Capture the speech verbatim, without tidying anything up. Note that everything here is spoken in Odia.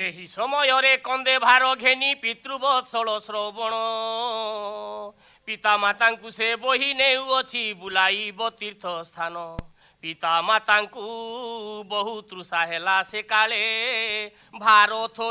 ସେହି ସମୟରେ କନ୍ଦେ ଭାର ଘେନି ପିତୃବତ୍ସଳ ଶ୍ରବଣ ପିତାମାତାଙ୍କୁ ସେ ବହି ନେଉଅଛି ବୁଲାଇବ ତୀର୍ଥ ସ୍ଥାନ ପିତାମାତାଙ୍କୁ ବହୁ ତୃଷା ହେଲା ସେ କାଳେ ଭାର